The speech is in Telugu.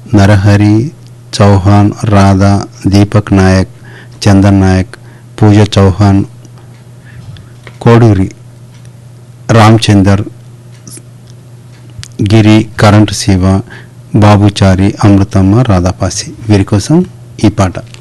నరహరి, చౌహాన్, రాధా, దీపక్ నాయక్, చందన్ నాయక్, పూజ చౌహాన్, కోడూరి రామచందర్, గిరి, కరెంటు శివ, బాబుచారి, అమృతమ్మ, రాధాపాసి వీరి కోసం ఈ పాట.